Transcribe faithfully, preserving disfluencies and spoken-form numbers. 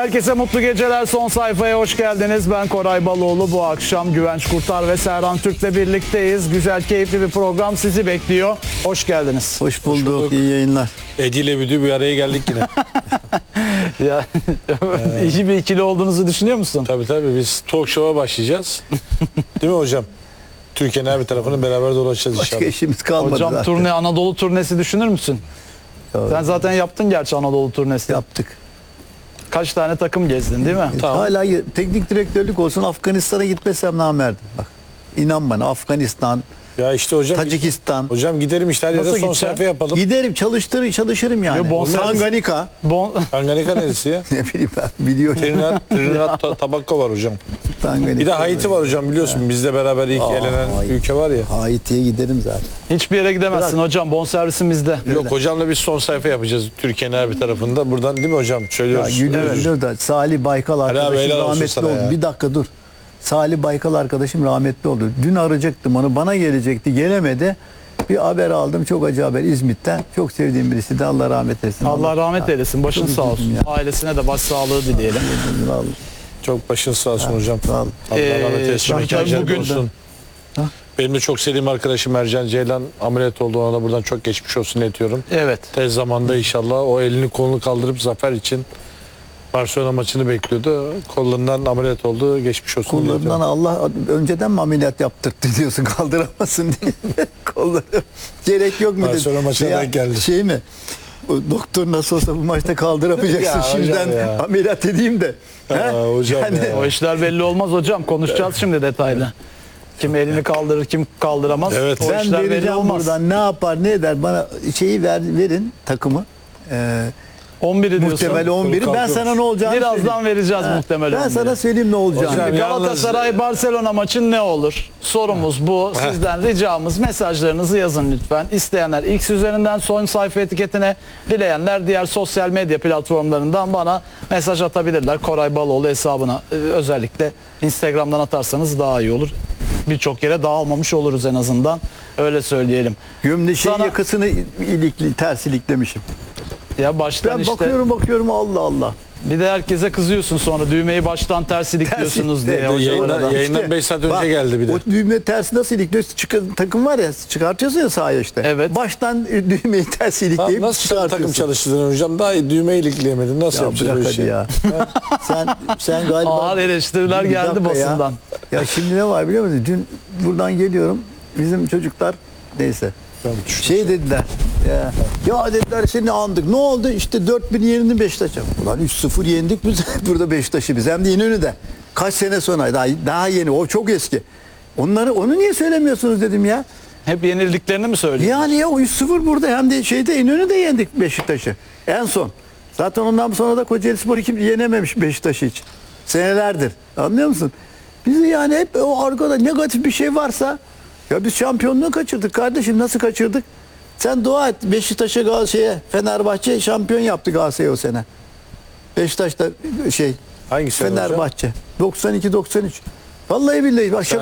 Herkese mutlu geceler. Son sayfaya hoş geldiniz. Ben Koray Baloğlu. Bu akşam Güvenç Kurtar ve Serhan Türk'le birlikteyiz. Güzel, keyifli bir program sizi bekliyor. Hoş geldiniz. Hoş bulduk. Hoş bulduk. İyi yayınlar. Edi ile Büdü bir araya geldik yine. Ya, iyi bir ikili olduğunuzu düşünüyor musun? Tabii tabii biz talk show'a başlayacağız. Değil mi hocam? Türkiye'nin her bir tarafını beraber dolaşacağız Başka inşallah. işimiz kalmadı Hocam zaten. turne, Anadolu turnesi düşünür müsün? Ya, Sen zaten yaptın gerçi Anadolu turnesi. yaptık. Kaç tane takım gezdin değil mi? Tamam. Hala teknik direktörlük olsun, Afganistan'a gitmesem namerdim. Bak, inan bana, Afganistan, Ya işte hocam. Tacikistan. Hocam giderim işte her yerde Nasıl son gideceksin? sayfa yapalım. Giderim, çalıştırır, çalışırım yani. Ya, bonservis- Tanganyika. Bon... Tanganyika neresi ya? Ne bileyim ben, biliyorum. Trinidad, Trinidad ta- Tabakko var hocam. Tanganyika. Bir de Haiti var hocam biliyorsun. Bizle beraber ilk Aa, elenen Haiti. ülke var ya. Haiti'ye giderim zaten. Hiçbir yere gidemezsin hocam. Bonservisin bizde. Yok hocamla biz son sayfa yapacağız Türkiye'nin her bir tarafında. Buradan değil mi hocam? Ya, Söylüyoruz. gülüyor, gülüyor da Salih Baykal abi, arkadaşım helal olsun rahmetli sana oldu. ya. Bir dakika dur. Salih Baykal arkadaşım rahmetli oldu. Dün arayacaktım onu. Bana gelecekti. Gelemedi. Bir haber aldım. Çok acı haber İzmit'ten. Çok sevdiğim birisi de Allah rahmet eylesin. Allah rahmet eylesin. Başın Çok sağ olsun. üzüldüm ya. Ailesine de başsağlığı dileyelim. Vallahi. Çok başın sağ olsun hocam. Sağ ol. Allah Ee, rahmet eylesin. tabii Mekan tabii cennet bugün- olsun. Ha? Benim de çok sevdiğim arkadaşım Ercan Ceylan ameliyat oldu. Ona da buradan çok geçmiş olsun iletiyorum. Evet. Tez zamanda inşallah o elini kolunu kaldırıp zafer için Barcelona maçını bekliyordu. Kolundan ameliyat oldu. Geçmiş olsun. Kollarından iletiyorum. Allah önceden mi ameliyat yaptırttı diyorsun kaldıramasın diye. Kolları gerek yok mu dedi. Barcelona maçına Ya, denk geldi. Şey mi? O doktor nasıl olsa bu maçta kaldıramayacaksın. Ya hocam Şimdiden ya. ameliyat edeyim de. Ya He? hocam ya. O işler belli olmaz hocam. Konuşacağız şimdi detaylı. Kim elini kaldırır, kim kaldıramaz. Evet. O Ben işler belli vereceğim olmaz. buradan ne yapar ne eder bana şeyi ver, verin takımı. Ee, on biri diyorsun. muhtemel on biri. Ben kalkıyormuş. sana ne olacağını Birazdan söyleyeyim. vereceğiz Ha, muhtemelen. Ben on biri. sana söyleyeyim ne olacağını. Hocam, Şimdi yalnız- Galatasaray Barcelona maçın ne olur? Sorumuz bu. Sizden ricamız mesajlarınızı yazın lütfen. İsteyenler X üzerinden son sayfa etiketine, dileyenler diğer sosyal medya platformlarından bana mesaj atabilirler. Koray Baloğlu hesabına Ee, özellikle Instagram'dan atarsanız daha iyi olur. Birçok yere dağılmamış oluruz en azından. Öyle söyleyelim. Gömle şey Sana- yakasını ilikli, ters iliklemişim. Ya baştan Ben işte bakıyorum bakıyorum Allah Allah. bir de herkese kızıyorsun sonra düğmeyi baştan ters ilikliyorsunuz Ters diye. ilikle- hocalara Yayından, da. yayından İşte, beş saat önce bak, geldi bir de. O düğme tersi nasıl ilikliyorsun? Çıkar, takım var ya çıkartıyorsun ya sahaya işte. Evet. Baştan düğmeyi ters Lan ilikleyip nasıl takım çıkartıyorsun. çalıştırdın hocam? Daha iyi düğme ilikleyemedin. Nasıl Ya yapacağız bırak bu hadi işi? ya. sen sen galiba Ağır eleştiriler Bir geldi dakika ya. basından. Ya şimdi ne var biliyor musun? Dün buradan geliyorum. Bizim çocuklar neyse. Şey dediler. Ya, ya dediler seni andık. Ne oldu? İşte dört bin yenildi Beşiktaş'a. Ulan üç sıfır yendik biz burada Beşiktaş'ı biz. Hem de İnönü'de. Kaç sene sonra daha, daha yeni. O çok eski. Onları onu niye söylemiyorsunuz dedim ya. Hep yenildiklerini mi söylüyorsun? Yani ya o üç sıfır burada hem de şeyde İnönü'de yendik Beşiktaş'ı. En son. Zaten ondan sonra da Kocaelispor kim yenememiş Beşiktaş'ı hiç. Senelerdir. Anlıyor musun? Biz de yani hep o arkada negatif bir şey varsa ya biz şampiyonluğu kaçırdık kardeşim. Nasıl kaçırdık? Sen dua et. Beşiktaş'a Galatasaray'a Fenerbahçe şampiyon yaptı Galatasaray o sene. Beşiktaş'ta şey Hangi sene hocam? Fenerbahçe. doksan iki doksan üç. Vallahi billahi bak şaka